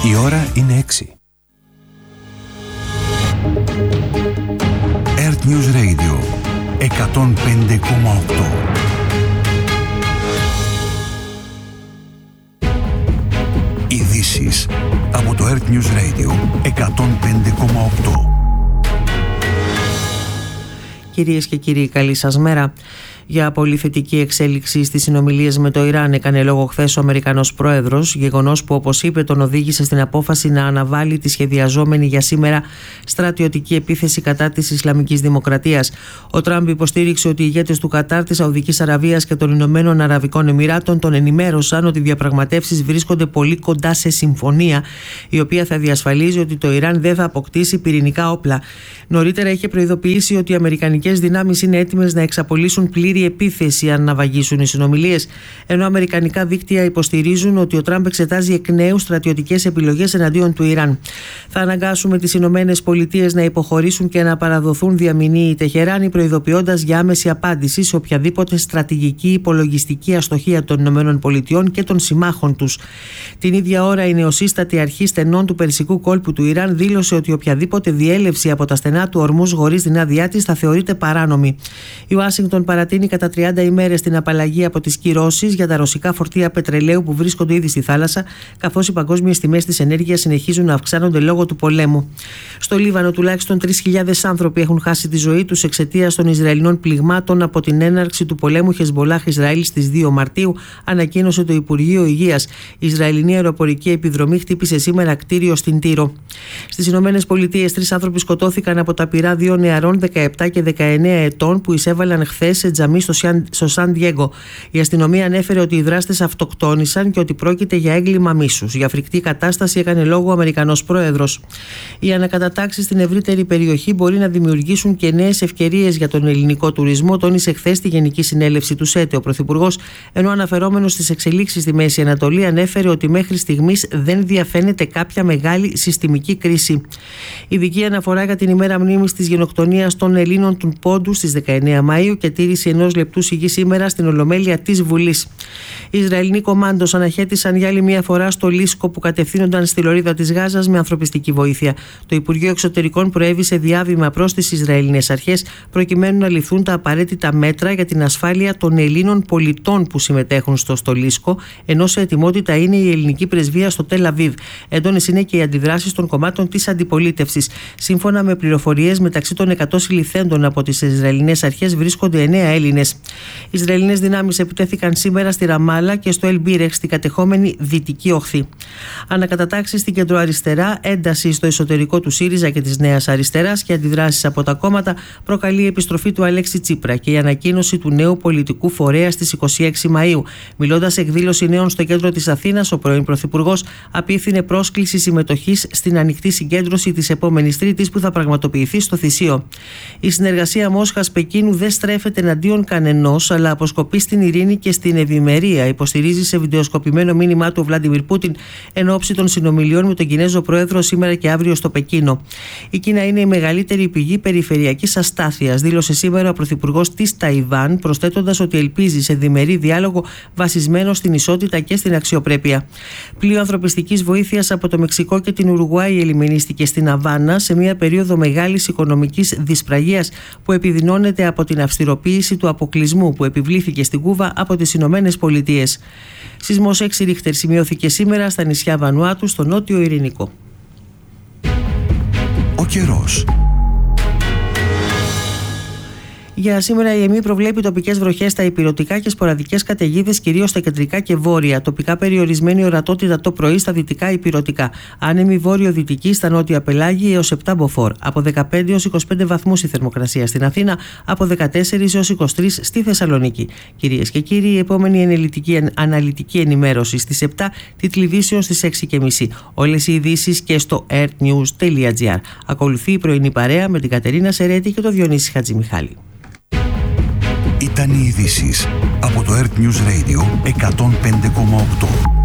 Η ώρα είναι 6. Earth News Radio 105,8. Ειδήσεις από το Earth News Radio 105,8. Κυρίες και κύριοι, καλή σας μέρα. Για πολύ θετική εξέλιξη στις συνομιλίες με το Ιράν έκανε λόγο χθες ο Αμερικανός πρόεδρος, γεγονός που, όπως είπε, τον οδήγησε στην απόφαση να αναβάλει τη σχεδιαζόμενη για σήμερα στρατιωτική επίθεση κατά της Ισλαμικής Δημοκρατίας. Ο Τραμπ υποστήριξε ότι οι ηγέτες του Κατάρ, της Σαουδικής Αραβίας και των Ηνωμένων Αραβικών Εμιράτων τον ενημέρωσαν ότι οι διαπραγματεύσεις βρίσκονται πολύ κοντά σε συμφωνία, η οποία θα διασφαλίζει ότι το Ιράν δεν θα αποκτήσει πυρηνικά όπλα. Νωρίτερα είχε προειδοποιήσει ότι οι αμερικανικές δυνάμεις είναι έτοιμες να εξαπολύσουν πλήρη επίθεση αν ναυαγήσουν οι συνομιλίες, ενώ αμερικανικά δίκτυα υποστηρίζουν ότι ο Τραμπ εξετάζει εκ νέου στρατιωτικές επιλογές εναντίον του Ιράν. Θα αναγκάσουμε τις Ηνωμένες Πολιτείες να υποχωρήσουν και να παραδοθούν, διαμηνύει η Τεχεράνη, προειδοποιώντας για άμεση απάντηση σε οποιαδήποτε στρατηγική υπολογιστική αστοχία των Ηνωμένων Πολιτειών και των συμμάχων τους. Την ίδια ώρα, η νεοσύστατη αρχή στενών του Περσικού κόλπου του Ιράν δήλωσε ότι οποιαδήποτε διέλευση από τα στενά του ορμούς χωρίς την άδειά της θα θεωρείται παράνομη. Η Ουάσιγκτον παρατείνει κατά 30 ημέρες την απαλλαγή από τις κυρώσεις για τα ρωσικά φορτία πετρελαίου που βρίσκονται ήδη στη θάλασσα, καθώς οι παγκόσμιες τιμές της ενέργειας συνεχίζουν να αυξάνονται λόγω του πολέμου. Στο Λίβανο, τουλάχιστον 3.000 άνθρωποι έχουν χάσει τη ζωή τους εξαιτίας των Ισραηλινών πληγμάτων από την έναρξη του πολέμου Χεσμολάχ Ισραήλ στις 2 Μαρτίου, ανακοίνωσε το Υπουργείο Υγείας. Η Ισραηλινή αεροπορική επιδρομή χτύπησε σήμερα κτίριο στην Τύρο. Στις Ηνωμένες Πολιτείες, 3 άνθρωποι σκοτώθηκαν από τα πυρά 2 νεαρών 17 και 19 ετών που εισέβαλαν χθες σε τζαμί στο Σαν Διέγκο. Η αστυνομία ανέφερε ότι οι δράστες αυτοκτόνησαν και ότι πρόκειται για έγκλημα μίσους. Για φρικτή κατάσταση έκανε λόγο ο Αμερικανός πρόεδρος. Οι ανακατατάξεις στην ευρύτερη περιοχή μπορεί να δημιουργήσουν και νέες ευκαιρίες για τον ελληνικό τουρισμό, τόνισε χθες στη Γενική Συνέλευση του ΣΕΤΕ ο Πρωθυπουργός, ενώ αναφερόμενος στις εξελίξεις στη Μέση Ανατολή ανέφερε ότι μέχρι στιγμής δεν διαφαίνεται κάποια μεγάλη συστημική κρίση. Ειδική αναφορά για την ημέρα μνήμης της γενοκτονίας των Ελλήνων του Πόντου στις 19 Μαΐου και τήρηση ενός λεπτού σιγή σήμερα στην Ολομέλεια της Βουλής. Οι Ισραηλινοί κομάντος αναχέτησαν για άλλη μια φορά στο Λίσκο που κατευθύνονταν στη λωρίδα της Γάζας με ανθρωπιστική βοήθεια. Το Υπουργείο Εξωτερικών προέβησε διάβημα προς τις Ισραηλινές αρχές προκειμένου να ληφθούν τα απαραίτητα μέτρα για την ασφάλεια των Ελλήνων πολιτών που συμμετέχουν στο Λίσκο, ενώ σε ετοιμότητα είναι η ελληνική πρεσβεία στο Τελ Αβίβ. Έντονες είναι και οι αντιδράσεις των κομμάτων της αντιπολίτευσης. Σύμφωνα με πληροφορίες, μεταξύ των 100 συλληφθέντων από τις Ισραηλινές αρχές βρίσκονται 9 Έλληνες. Οι Ισραηλινές δυνάμεις επιτέθηκαν σήμερα στη Ραμάλα και στο Ελμπίρεχ, στην κατεχόμενη Δυτική Οχθή. Ανακατατάξεις στην κεντροαριστερά, ένταση στο εσωτερικό του ΣΥΡΙΖΑ και της Νέας Αριστεράς και αντιδράσεις από τα κόμματα προκαλεί η επιστροφή του Αλέξη Τσίπρα και η ανακοίνωση του νέου πολιτικού φορέα στις 26 Μαΐου. Μιλώντας σε εκδήλωση νέων στο κέντρο της Αθήνας, ο πρώην Πρωθυπουργός απίθυνε πρόσκληση συμμετοχής στην ανοιχτή συγκέντρωση της επόμενης Τρίτης που θα πραγματοποιηθεί στο Θησίο. Η συνεργασία Μόσχας-Πεκίνου δεν στρέφεται εναντίον κανενός, αλλά αποσκοπεί στην ειρήνη και στην ευημερία, υποστηρίζει σε βιντεοσκοπημένο μήνυμά του ο Βλάντιμιρ Πούτιν εν ώψη των συνομιλιών με τον Κινέζο πρόεδρο σήμερα και αύριο στο Πεκίνο. Η Κίνα είναι η μεγαλύτερη πηγή περιφερειακής αστάθειας, δήλωσε σήμερα ο πρωθυπουργός της Ταϊβάν, προσθέτοντας ότι ελπίζει σε διμερή διάλογο βασισμένο στην ισότητα και στην αξιοπρέπεια. Πλοίο ανθρωπιστικής βοήθειας από το Μεξικό και την Ουρουγουάη ελιμινίστηκε στην Αβάνα σε μια περίοδο μεγάλης οικονομικής δυσπραγίας που επιδεινώνεται από την αυστηροποίηση του αποκλεισμού που επιβλήθηκε στην Κούβα από τις Ηνωμένες Πολιτείες. Σεισμός 6 Ρίχτερ σημειώθηκε σήμερα στα νησιά Βανουάτου στο νότιο Ειρηνικό. Ο καιρός. Για σήμερα η ΕΜΗ προβλέπει τοπικές βροχές στα ηπειρωτικά και σποραδικές καταιγίδες κυρίως στα κεντρικά και βόρεια. Τοπικά περιορισμένη ορατότητα το πρωί στα δυτικά ηπειρωτικά. Άνεμη βόρειο-δυτική στα νότια πελάγη έως 7 μποφόρ. Από 15 έως 25 βαθμούς η θερμοκρασία στην Αθήνα. Από 14 έως 23 στη Θεσσαλονίκη. Κυρίες και κύριοι, η επόμενη αναλυτική ενημέρωση στις 7, τίτλοι ειδήσεων στις 6.30. Όλες οι ειδήσεις και στο earthnews.gr. Ακολουθεί η πρωινή παρέα με την Κατερίνα Σερέτη και τον Διονύση Χατζημιχάλη. Ήταν οι ειδήσεις από το Earth News Radio 105,8.